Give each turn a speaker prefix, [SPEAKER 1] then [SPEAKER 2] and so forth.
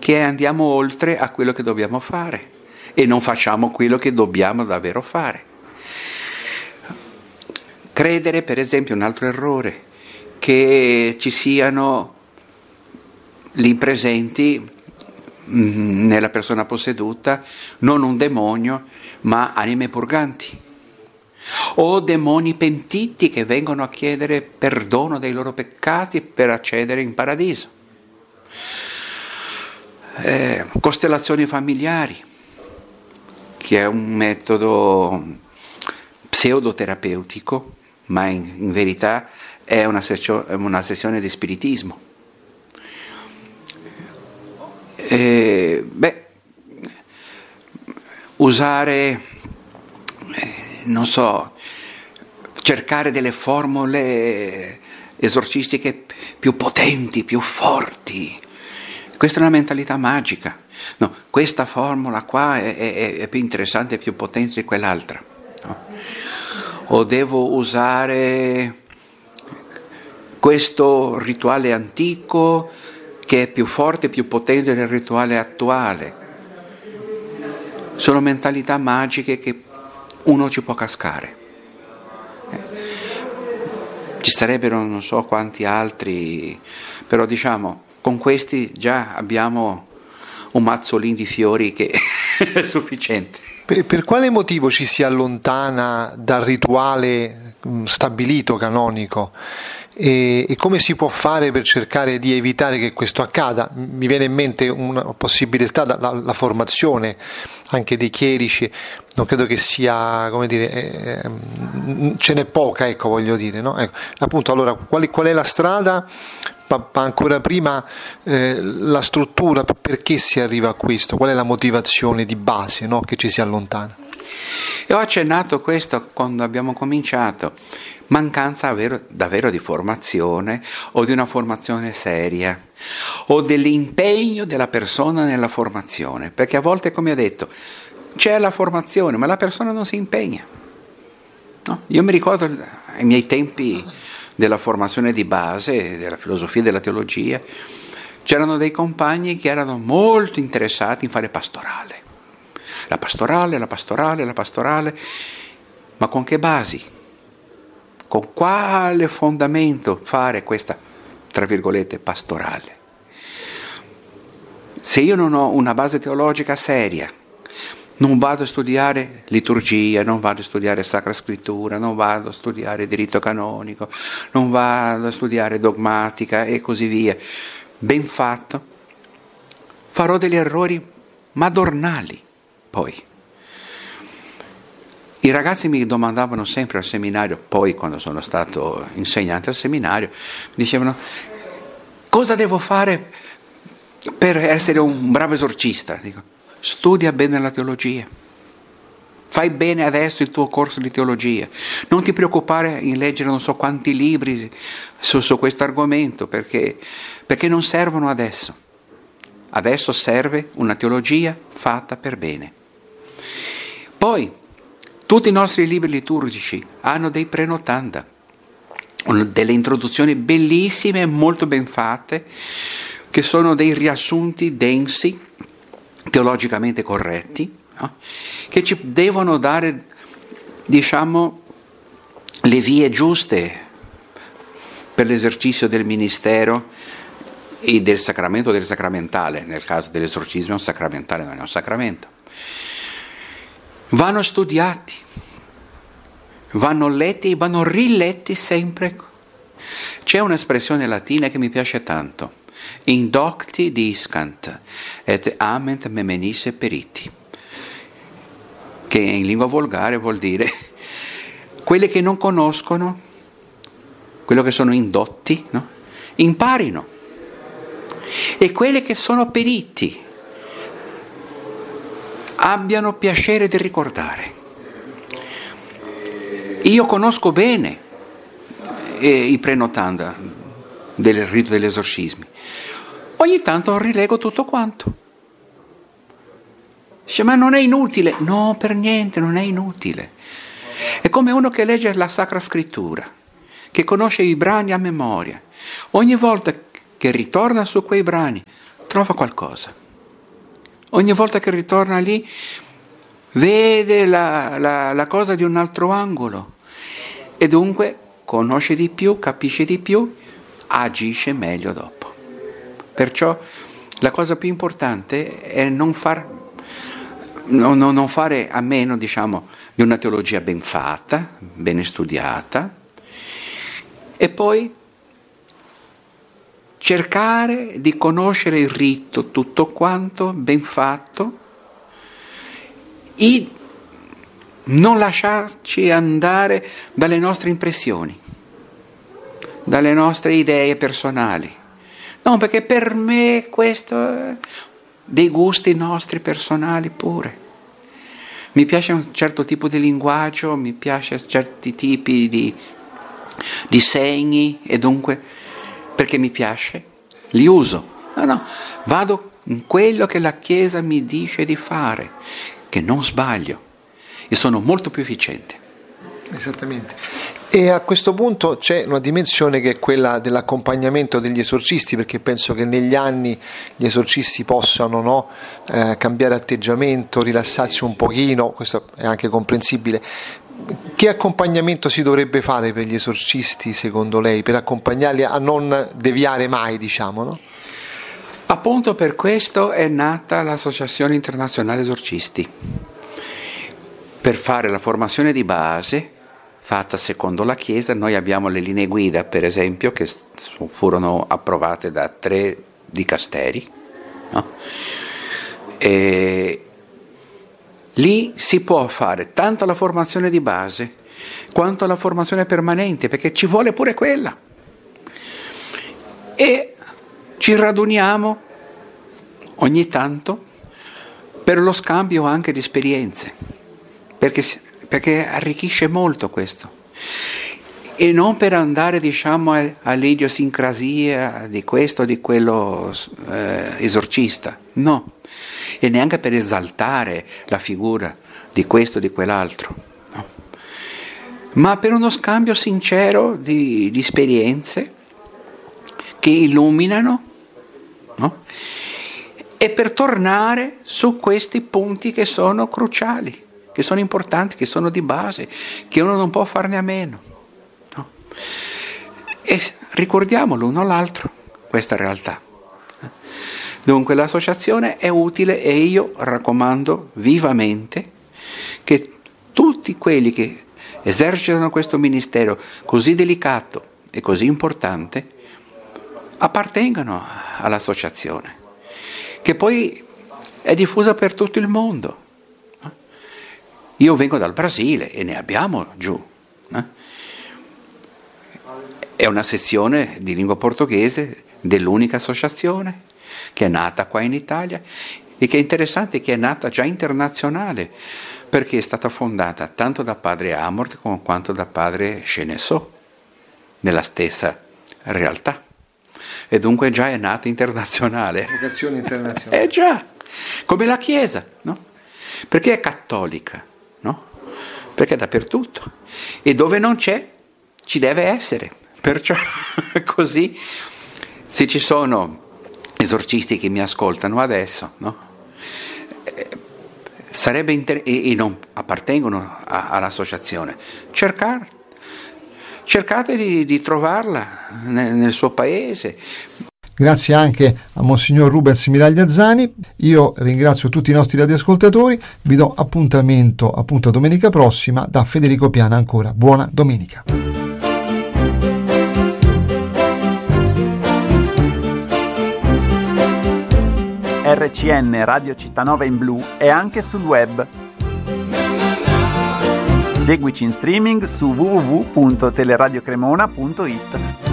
[SPEAKER 1] che andiamo oltre a quello che dobbiamo fare e non facciamo quello che dobbiamo davvero fare. Credere, per esempio, un altro errore, che ci siano lì presenti nella persona posseduta non un demonio, ma anime purganti, o demoni pentiti che vengono a chiedere perdono dei loro peccati per accedere in paradiso. Costellazioni familiari, che è un metodo pseudoterapeutico, ma in verità è una sessione di spiritismo. Usare, non so, cercare delle formule esorcistiche più potenti, più forti. Questa è una mentalità magica. No, questa formula qua è più interessante e più potente di quell'altra. No? O devo usare questo rituale antico che è più forte e più potente del rituale attuale. Sono mentalità magiche che uno ci può cascare. Ci sarebbero non so quanti altri, però diciamo, con questi già abbiamo un mazzolino di fiori che è sufficiente.
[SPEAKER 2] Per quale motivo ci si allontana dal rituale stabilito, canonico? E come si può fare per cercare di evitare che questo accada? Mi viene in mente una possibile strada, la formazione anche dei chierici. Non credo che sia, come dire, ce n'è poca, ecco, voglio dire, no? Ecco, appunto, allora, qual è la strada? Ma ancora prima la struttura, perché si arriva a questo? Qual è la motivazione di base, no? Che ci si allontana?
[SPEAKER 1] E ho accennato questo quando abbiamo cominciato. Mancanza davvero di formazione o di una formazione seria o dell'impegno della persona nella formazione, perché a volte, come ho detto, c'è la formazione ma la persona non si impegna, no? Io mi ricordo ai miei tempi della formazione di base della filosofia e della teologia, c'erano dei compagni che erano molto interessati in fare pastorale, la pastorale, ma con che basi? Con quale fondamento fare questa, tra virgolette, pastorale? Se io non ho una base teologica seria, non vado a studiare liturgia, non vado a studiare Sacra Scrittura, non vado a studiare diritto canonico, non vado a studiare dogmatica e così via, ben fatto, farò degli errori madornali poi. I ragazzi mi domandavano sempre al seminario, poi quando sono stato insegnante al seminario, mi dicevano: cosa devo fare per essere un bravo esorcista? Dico: studia bene la teologia, fai bene adesso il tuo corso di teologia, non ti preoccupare in leggere non so quanti libri su questo argomento, perché non servono adesso. Adesso serve una teologia fatta per bene. Poi tutti i nostri libri liturgici hanno dei prenotanda, delle introduzioni bellissime e molto ben fatte, che sono dei riassunti densi, teologicamente corretti, no? Che ci devono dare, diciamo, le vie giuste per l'esercizio del ministero e del sacramento o del sacramentale. Nel caso dell'esorcismo è un sacramentale, non è un sacramento. Vanno studiati, vanno letti e vanno riletti sempre. C'è un'espressione latina che mi piace tanto: indocti discant et ament memenisse periti, che in lingua volgare vuol dire quelli che non conoscono, quelli che sono indotti, no? Imparino, e quelli che sono periti abbiano piacere di ricordare. Io conosco bene i prenotanda del rito degli esorcismi, ogni tanto rilego tutto quanto. Dice: ma non è inutile? No, per niente, non è inutile. È come uno che legge la Sacra Scrittura, che conosce i brani a memoria. Ogni volta che ritorna su quei brani trova qualcosa. Ogni volta che ritorna lì vede la cosa di un altro angolo e dunque conosce di più, capisce di più, agisce meglio dopo. Perciò la cosa più importante è non fare a meno, diciamo, di una teologia ben fatta, ben studiata, e poi cercare di conoscere il rito tutto quanto ben fatto e non lasciarci andare dalle nostre impressioni, dalle nostre idee personali. No, perché per me questo è dei gusti nostri personali pure. Mi piace un certo tipo di linguaggio, mi piace certi tipi di segni e dunque perché mi piace li uso. No, vado in quello che la Chiesa mi dice di fare, che non sbaglio e sono molto più efficiente.
[SPEAKER 2] Esattamente. E a questo punto c'è una dimensione che è quella dell'accompagnamento degli esorcisti, perché penso che negli anni gli esorcisti possano cambiare atteggiamento, rilassarsi un pochino, questo è anche comprensibile. Che accompagnamento si dovrebbe fare per gli esorcisti secondo lei, per accompagnarli a non deviare mai, diciamo, no?
[SPEAKER 1] Appunto per questo è nata l'Associazione Internazionale Esorcisti, per fare la formazione di base fatta secondo la Chiesa. Noi abbiamo le linee guida, per esempio, che furono approvate da 3 dicasteri, no? E lì si può fare tanto la formazione di base quanto la formazione permanente, perché ci vuole pure quella. E ci raduniamo ogni tanto per lo scambio anche di esperienze, perché arricchisce molto questo. E non per andare, diciamo, all'idiosincrasia di questo o di quello esorcista, no, e neanche per esaltare la figura di questo o di quell'altro, no, ma per uno scambio sincero di esperienze che illuminano, no? E per tornare su questi punti che sono cruciali, che sono importanti, che sono di base, che uno non può farne a meno, no? E ricordiamo l'uno all'altro questa realtà. Dunque l'associazione è utile e io raccomando vivamente che tutti quelli che esercitano questo ministero così delicato e così importante appartengano all'associazione, che poi è diffusa per tutto il mondo. Io vengo dal Brasile e ne abbiamo giù. È una sezione di lingua portoghese dell'unica associazione che è nata qua in Italia e che è interessante che è nata già internazionale, perché è stata fondata tanto da padre Amort quanto da padre Chenesot nella stessa realtà. E dunque già è nata internazionale.
[SPEAKER 2] Vocazione internazionale.
[SPEAKER 1] Già, come la Chiesa, no? Perché è cattolica, no? Perché è dappertutto. E dove non c'è, ci deve essere. Perciò così, se ci sono esorcisti che mi ascoltano adesso, no? Sarebbe e non appartengono all'associazione, cercate di trovarla nel suo paese.
[SPEAKER 2] Grazie anche a Monsignor Rubens Miragliazzani. Io ringrazio tutti i nostri radioascoltatori, vi do appuntamento appunto domenica prossima. Da Federico Piana ancora buona domenica.
[SPEAKER 3] RCN Radio Cittanova in Blu è anche sul web. Seguici in streaming su www.teleradiocremona.it.